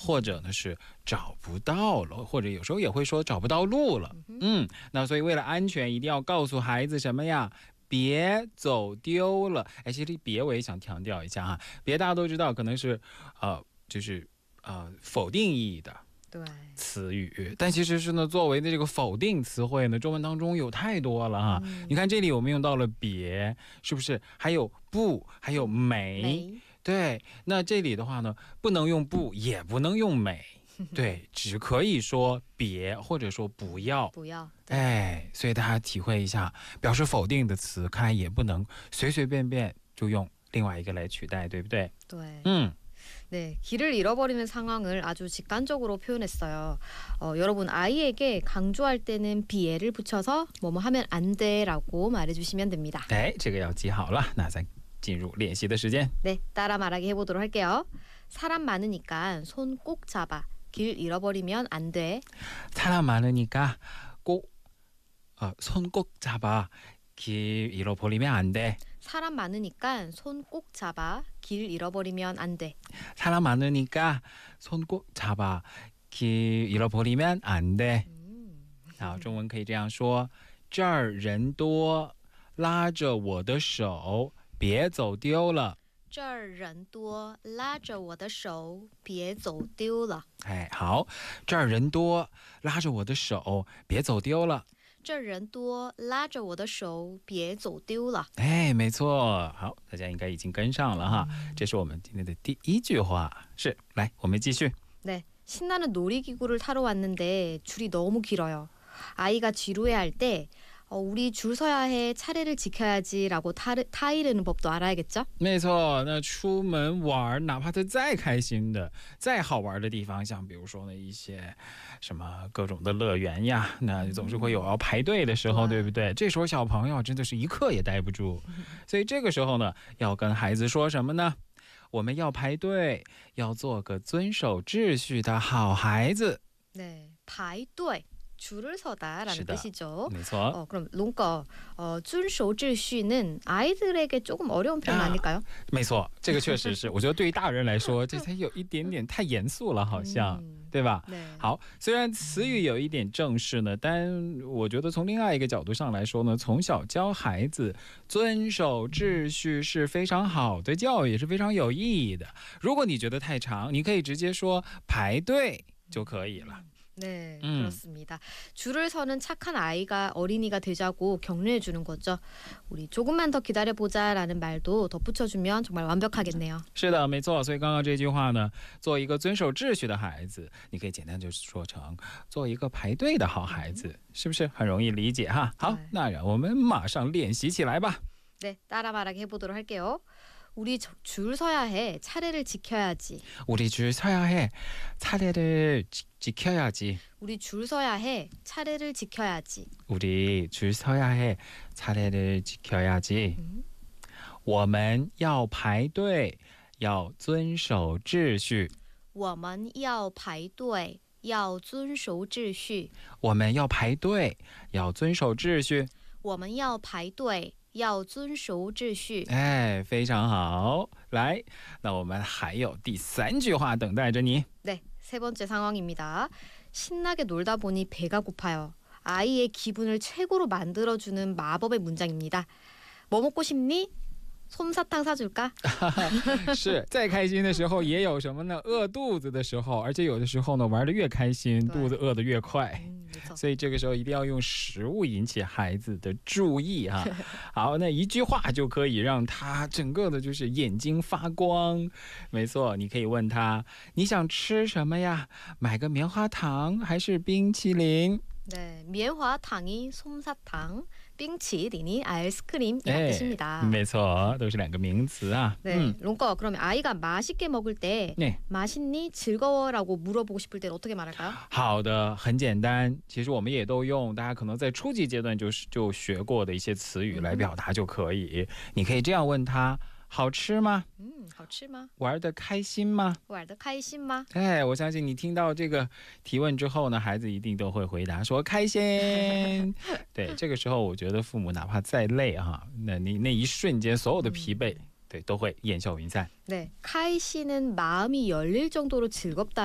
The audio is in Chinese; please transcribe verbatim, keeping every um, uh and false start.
或者呢是找不到了，或者有时候也会说找不到路了。嗯，那所以为了安全一定要告诉孩子什么呀？别走丢了。哎，其实别我也想强调一下哈，别大家都知道可能是呃就是呃否定意义的对词语，但其实是呢作为的这个否定词汇呢，中文当中有太多了哈。嗯、你看这里我们用到了别，是不是？还有不，还有没。没对，那这里的话呢，不能用不，也不能用没。对，只可以说别或者说不要， 不要。 哎，所以大家体会一下，表示否定的词，看来也不能随随便便就用另外一个来取代，对不对？ 对。 嗯。 네, 길을 잃어버리는 상황을 아주 직관적으로 표현했어요. 어, 여러분 아이에게 강조할 때는 비애를 붙여서 뭐뭐 하면 안 돼라고 말해주시면 됩니다. 네, 这个要记好了。那咱进入练习的时间。 네, 따라 말하기 해보도록 할게요. 사람 많으니까 손 꼭 잡아. 길 잃어버리면 안 돼. 사람 많으니까 꼭 어, 손 꼭 잡아. 길 잃어버리면 안 돼. 사람 많으니까 손 꼭 잡아. 길 잃어버리면 안 돼. 사람 많으니까 손 꼭 잡아. 길 잃어버리면 안 돼. 好，中文可以这样说：这儿人多，拉着我的手，别走丢了。 这儿人多，拉着我的手，别走丢了。 哎，好，这儿人多，拉着我的手，别走丢了。 这人多，拉着我的手，别走丢了。 哎，没错，好，大家应该已经跟上了哈。这是我们今天的第一句话，是，来，我们继续。 네, 신나는 놀이기구를 타러 왔는데 줄이 너무 길어요. 아이가 지루해할 때 어, 우리 줄 서야 해, 차례를 지켜야지라고 타르, 타이르는 법도 알아야겠죠? 没错，那出门玩，哪怕他再开心的、再好玩的地方，像比如说呢一些什么各种的乐园呀，那总是会有要排队的时候，对不对？这时候小朋友真的是一刻也待不住，所以这个时候呢，要跟孩子说什么呢？我们要排队，要做个遵守秩序的好孩子。 네, 排队 줄을 서다라는 뜻이죠. 没错. 어, 그럼 롱꺼 어, 遵守秩序는 아이들에게 조금 어려운 표현 아닐까요? 没错，这个确实是，我觉得对于大人来说，这才有一点点太严肃了，好像，对吧？好，虽然词语有一点正式呢，但我觉得从另外一个角度上来说呢，从小教孩子遵守秩序是非常好的教育，也是非常有意义的。如果你觉得太长，你可以直接说排队就可以了。 네, 음. 그렇습니다. 줄을 서는 착한 아이가 어린이가 되자고 격려해 주는 거죠. 우리 조금만 더 기다려보자라는 말도 덧붙여주면 정말 완벽하겠네요. 是的，没错。所以刚刚这句话呢，做一个遵守秩序的孩子，你可以简单就说成做一个排队的好孩子，是不是很容易理解哈？好，那让我们马上练习起来吧。 네, 따라 말하기 해보도록 할게요. 우리 줄 서야 해. 차례를 지켜야지. 우리 줄 서야 해. 차례를 지, 지켜야지. 우리 줄 서야 해. 차례를 지켜야지. 우리 줄 서야 해. 차례를 지켜야지. 음. 我们要排队，要遵守秩序。 我们要排队，要遵守秩序。 我们要排队，要遵守秩序。 我们要排队。 要遵守秩序。 哎，非常好。来，那我们还有第三句话等待着你。 네, 세 번째 상황입니다. 신나게 놀다 보니 배가 고파요. 아이의 기분을 최고로 만들어주는 마법의 문장입니다. 뭐 먹고 싶니? 솜사탕 사줄까? 是，再开心的时候也有什么呢？饿肚子的时候，而且有的时候呢，玩得越开心，肚子饿得越快。 所以这个时候一定要用食物引起孩子的注意哈。好，那一句话就可以让他整个的就是眼睛发光。没错，你可以问他你想吃什么呀？买个棉花糖还是冰淇淋？ 네, 棉花糖이 솜사탕, 冰淇淋이 아이스크림 이란 뜻입니다. 没错，都是两个名词啊。 네, 음. 롱꺼 그러면 아이가 맛있게 먹을 때 네. 맛있니? 즐거워라고 물어보고 싶을 때 어떻게 말할까요? 好的，很简单。其实我们也都用大家可能在初级阶段就就学过的一些词语来表达就可以。嗯、你可以这样问他。 好吃吗？ 嗯，好吃吗？ 玩得开心吗？ 玩得开心吗？ 哎，我相信你听到这个提问之后呢，孩子一定都会回答说开心。对，这个时候我觉得父母哪怕再累哈，那你那一瞬间所有的疲惫，对，都会烟消云散。 네, 开心은 마음이 열릴 정도로 즐겁다.